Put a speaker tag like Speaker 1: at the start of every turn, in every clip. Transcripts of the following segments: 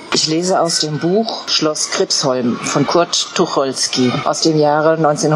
Speaker 1: Ich lese aus dem Buch Schloss Gripsholm von Kurt Tucholsky aus dem Jahre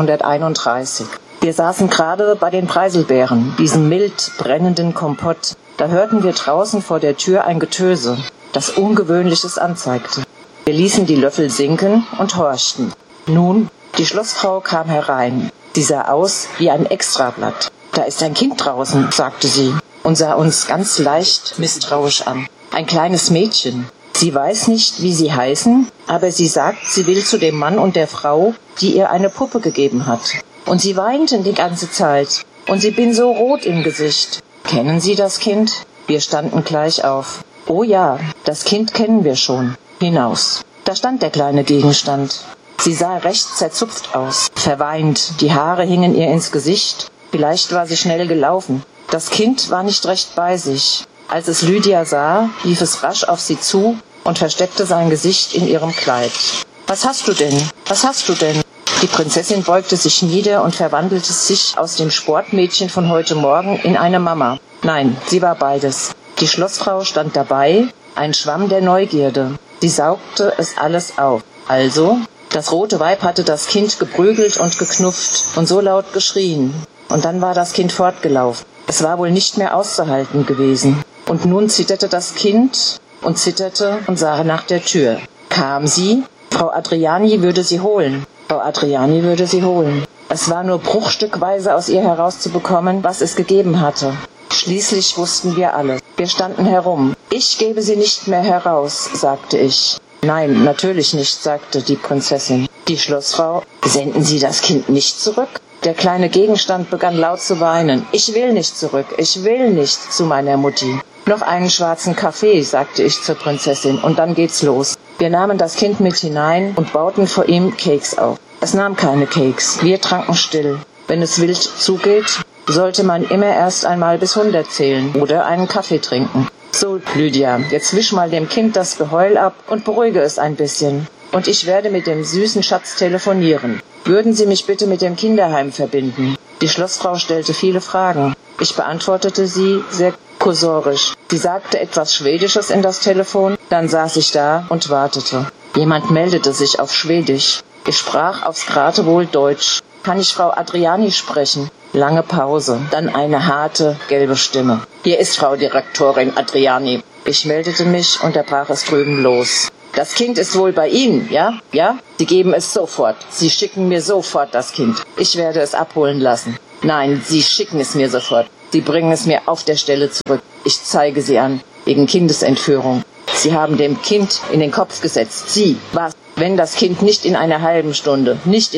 Speaker 1: 1931. Wir saßen gerade bei den Preiselbeeren, diesem mild brennenden Kompott. Da hörten wir draußen vor der Tür ein Getöse, das Ungewöhnliches anzeigte. Wir ließen die Löffel sinken und horchten. Nun, die Schlossfrau kam herein. Sie sah aus wie ein Extrablatt. »Da ist ein Kind draußen«, sagte sie und sah uns ganz leicht misstrauisch an. »Ein kleines Mädchen. Sie weiß nicht, wie sie heißen, aber sie sagt, sie will zu dem Mann und der Frau, die ihr eine Puppe gegeben hat. Und sie weinten die ganze Zeit. Und sie bin so rot im Gesicht. Kennen Sie das Kind?« Wir standen gleich auf. »Oh ja, das Kind kennen wir schon.« Hinaus. Da stand der kleine Gegenstand. Sie sah recht zerzupft aus, verweint, die Haare hingen ihr ins Gesicht. Vielleicht war sie schnell gelaufen. Das Kind war nicht recht bei sich. Als es Lydia sah, lief es rasch auf sie zu und versteckte sein Gesicht in ihrem Kleid. »Was hast du denn? Was hast du denn?« Die Prinzessin beugte sich nieder und verwandelte sich aus dem Sportmädchen von heute Morgen in eine Mama. Nein, sie war beides. Die Schlossfrau stand dabei, ein Schwamm der Neugierde. Sie saugte es alles auf. Also, das rote Weib hatte das Kind geprügelt und geknufft und so laut geschrien. Und dann war das Kind fortgelaufen. Es war wohl nicht mehr auszuhalten gewesen. Und nun zitterte das Kind und zitterte und sah nach der Tür. Kam sie? Frau Adriani würde sie holen. Frau Adriani würde sie holen. Es war nur bruchstückweise aus ihr herauszubekommen, was es gegeben hatte. Schließlich wussten wir alles. Wir standen herum. »Ich gebe sie nicht mehr heraus«, sagte ich. »Nein, natürlich nicht«, sagte die Prinzessin. Die Schlossfrau: »Senden Sie das Kind nicht zurück?« Der kleine Gegenstand begann laut zu weinen. »Ich will nicht zurück, ich will nicht zu meiner Mutti.« »Noch einen schwarzen Kaffee«, sagte ich zur Prinzessin, »und dann geht's los.« Wir nahmen das Kind mit hinein und bauten vor ihm Keks auf. Es nahm keine Keks. Wir tranken still. Wenn es wild zugeht, sollte man immer erst einmal bis 100 zählen oder einen Kaffee trinken. »So, Lydia, jetzt wisch mal dem Kind das Geheul ab und beruhige es ein bisschen. Und ich werde mit dem süßen Schatz telefonieren. Würden Sie mich bitte mit dem Kinderheim verbinden?« Die Schlossfrau stellte viele Fragen. Ich beantwortete sie sehr kursorisch. Sie sagte etwas Schwedisches in das Telefon, dann saß ich da und wartete. Jemand meldete sich auf Schwedisch. Ich sprach aufs Geratewohl Deutsch. »Kann ich Frau Adriani sprechen?« Lange Pause, dann eine harte, gelbe Stimme. »Hier ist Frau Direktorin Adriani.« Ich meldete mich und da brach es drüben los. »Das Kind ist wohl bei Ihnen, ja? Ja? Sie geben es sofort. Sie schicken mir sofort das Kind. Ich werde es abholen lassen.« »Nein, Sie schicken es mir sofort. Sie bringen es mir auf der Stelle zurück. Ich zeige Sie an, wegen Kindesentführung. Sie haben dem Kind in den Kopf gesetzt. Sie, was? Wenn das Kind nicht in einer halben Stunde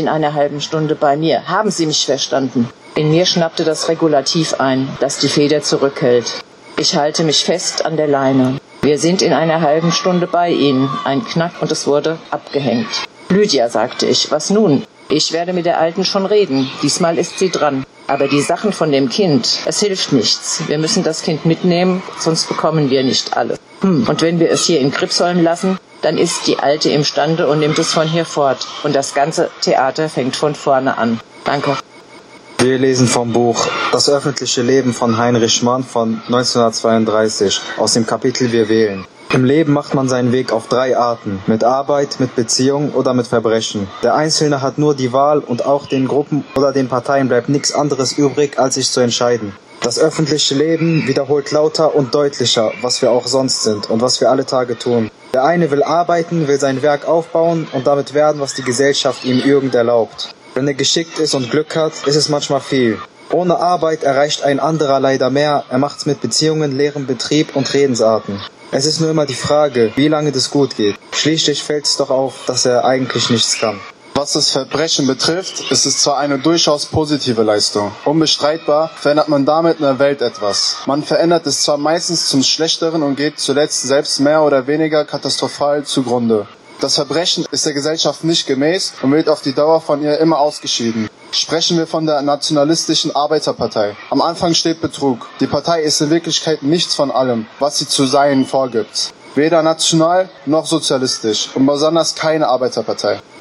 Speaker 1: bei mir, haben Sie mich verstanden?« In mir schnappte das Regulativ ein, das die Feder zurückhält. Ich halte mich fest an der Leine. »Wir sind in einer halben Stunde bei Ihnen.« Ein Knack und es wurde abgehängt. »Lydia«, sagte ich, »was nun?« »Ich werde mit der Alten schon reden. Diesmal ist sie dran. Aber die Sachen von dem Kind, es hilft nichts. Wir müssen das Kind mitnehmen, sonst bekommen wir nicht alles. Und wenn wir es hier in Gripsholm lassen, dann ist die Alte imstande und nimmt es von hier fort. Und das ganze Theater fängt von vorne an. Danke.«
Speaker 2: Wir lesen vom Buch Das öffentliche Leben von Heinrich Mann von 1932 aus dem Kapitel Wir wählen. Im Leben macht man seinen Weg auf 3 Arten: mit Arbeit, mit Beziehung oder mit Verbrechen. Der Einzelne hat nur die Wahl und auch den Gruppen oder den Parteien bleibt nichts anderes übrig, als sich zu entscheiden. Das öffentliche Leben wiederholt lauter und deutlicher, was wir auch sonst sind und was wir alle Tage tun. Der eine will arbeiten, will sein Werk aufbauen und damit werden, was die Gesellschaft ihm irgend erlaubt. Wenn er geschickt ist und Glück hat, ist es manchmal viel. Ohne Arbeit erreicht ein anderer leider mehr, er macht's mit Beziehungen, leerem Betrieb und Redensarten. Es ist nur immer die Frage, wie lange das gut geht. Schließlich fällt es doch auf, dass er eigentlich nichts kann.
Speaker 3: Was das Verbrechen betrifft, ist es zwar eine durchaus positive Leistung. Unbestreitbar verändert man damit in der Welt etwas. Man verändert es zwar meistens zum Schlechteren und geht zuletzt selbst mehr oder weniger katastrophal zugrunde. Das Verbrechen ist der Gesellschaft nicht gemäß und wird auf die Dauer von ihr immer ausgeschieden. Sprechen wir von der nationalistischen Arbeiterpartei. Am Anfang steht Betrug. Die Partei ist in Wirklichkeit nichts von allem, was sie zu sein vorgibt. Weder national noch sozialistisch und besonders keine Arbeiterpartei.